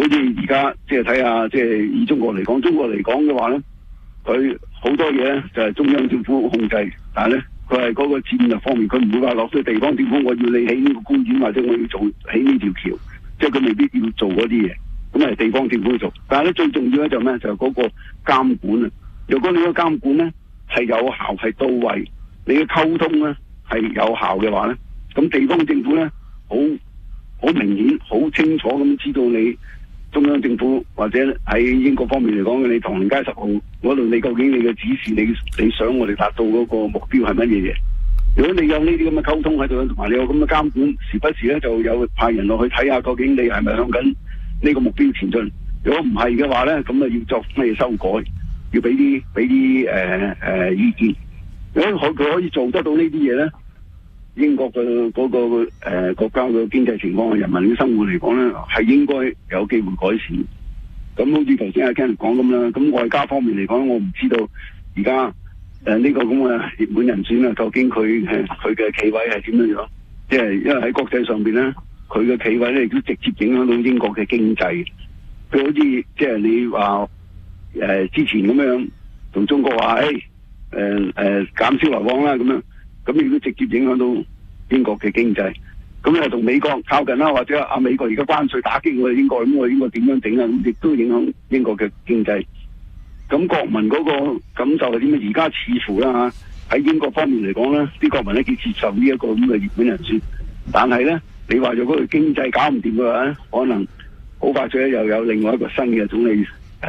似而家即係睇下，即係以中國嚟講嘅話咧，佢好多嘢咧就係中央政府控制，但係咧佢係嗰個戰略方面，佢唔會話落到地方政府，我要你起呢個公園或者我要做起呢條橋，即係佢未必要做嗰啲嘢，咁係地方政府做。但係咧最重要咧就咩？就係嗰個監管啊！如果你個監管咧係有效係到位，你嘅溝通咧係有效嘅話咧，咁地方政府咧好明顯、好清楚咁知道你中央政府或者喺英國方面嚟講，你唐寧街10號嗰度，你究竟你嘅指示，你想我哋達到嗰個目標係乜嘢嘢？如果你有呢啲咁嘅溝通喺度，同埋你有咁嘅監管，時不時咧就有派人落去睇下，究竟你係咪向緊呢個目標前進？如果唔係嘅話咧，咁啊要作咩修改？要俾啲意見。如果佢可以做得到呢啲嘢咧，英國嘅嗰個國家嘅經濟情況、人民嘅生活嚟講咧，係應該有機會改善。咁好似頭先阿 Ken 講咁啦，咁外交方面嚟講，我唔知道而家呢個咁嘅熱門人選啊，究竟佢嘅企位係點樣樣？即係因為喺國際上邊咧，佢嘅企位咧亦都直接影響到英國嘅經濟。佢好似即係你話之前咁樣同中國話減少來往啦咁樣。咁亦都直接影響到英國嘅經濟，咁又同美國靠近啦，或者美國而家關稅打擊我哋英國，咁我哋英國點樣整啊？咁亦都影響英國嘅經濟。咁國民嗰個感受係點樣？而家似乎啦喺英國方面嚟講咧，啲國民咧幾接受呢一個咁嘅熱門人選，但係咧你話如果佢經濟搞唔掂嘅話咧，可能好快脆又有另外一個新嘅總理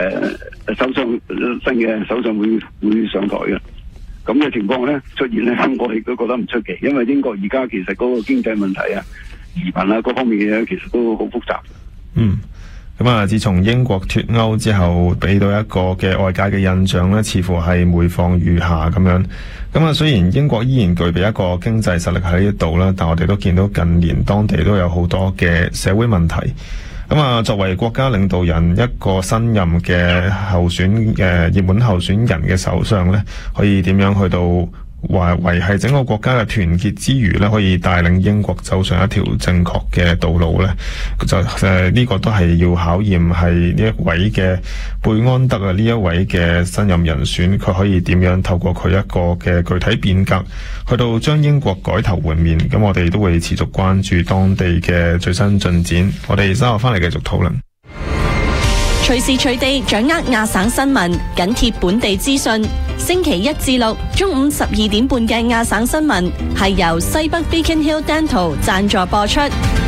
新嘅首相會上台嘅。咁嘅情況咧出現咧，我亦都覺得唔出奇，因為英國而家其實嗰個經濟問題啊、移民啊各方面嘅嘢，其實都好複雜。 咁啊，自從英國脫歐之後，俾到一個嘅外界嘅印象咧，似乎係每況愈下咁樣。咁啊，雖然英國依然具備一個經濟實力喺呢度啦，但我哋都見到近年當地都有好多嘅社會問題。咁啊，作為國家領導人，一個新任嘅熱門候選人嘅首相呢，可以點樣去到維繫整個國家嘅團結之餘呢，可以帶領英國走上一條正確嘅道路呢？就呢個都係要考驗係呢一位嘅貝安德啊，呢一位嘅新任人選，佢可以點樣透過佢一個嘅具體變革，去到將英國改頭換面。咁我哋都會持續關注當地嘅最新進展。我哋稍後翻嚟繼續討論。 隨時隨地掌握亞省新聞，緊貼本地資訊。星期1至6中午12點半嘅亞省新聞係由西北 Beacon Hill Dental 贊助播出。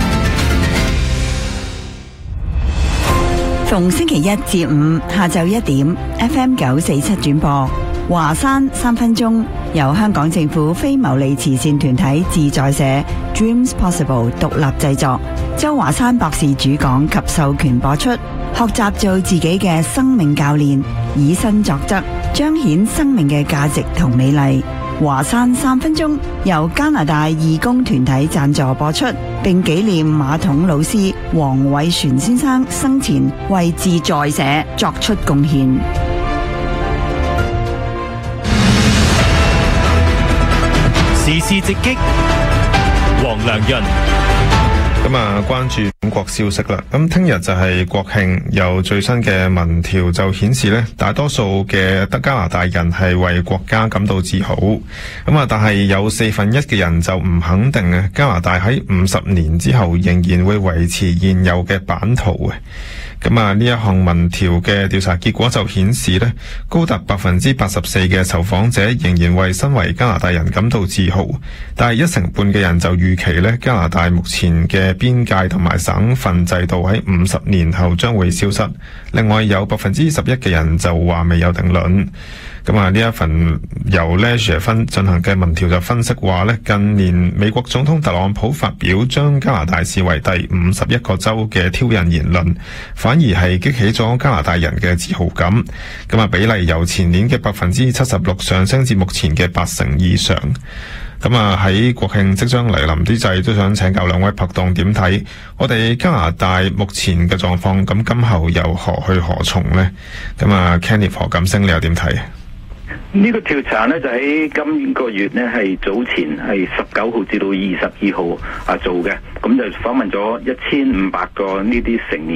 逢星期1至5下晝1點 FM 947轉播。華山3分鐘，由香港政府非牟利慈善團體自在社 Dreams Possible 獨立製作，周華山博士主講及授權播出。學習做自己嘅生命教練，以身作則，彰顯生命嘅價值同美麗。華山3分鐘由加拿大義工團體贊助播出，並紀念馬桶老師黃偉璇先生生前為自在社作出貢獻。 時事直擊，黃良潤。 咁啊，關注本國消息啦。咁聽日就係國慶，有最新嘅民調就顯示呢，大多數嘅加拿大人係為國家感到自豪。咁啊，但係有1/4嘅人就唔肯定啊，加拿大喺50年之後仍然會維持現有嘅版圖嘅。咁啊，呢一項民調嘅調查結果就顯示呢，高達84%嘅受訪者仍然為身為加拿大人感到自豪，但係1/半嘅人就預期呢，加拿大目前嘅邊界同埋省份制度喺50年後將會消失。另外有11%嘅人就話未有定論。咁啊，呢一份由 Leisure 進行嘅民調就分析話呢，近年美國總統特朗普發表將加拿大視為第51個州嘅挑釁言論，反而係激起咗加拿大人嘅自豪感。咁啊，比例由前年嘅76%上升至目前嘅80%以上。咁啊，喺國慶即將嚟臨之際，都想請教兩位拍檔點睇我哋加拿大目前嘅狀況，咁今後又何去何從呢？咁啊 Kenneth 何錦星，你又點睇？ 呢個調查呢，就喺今個月呢，係早前係19號至到22號做嘅，咁就訪問咗1500個呢啲成年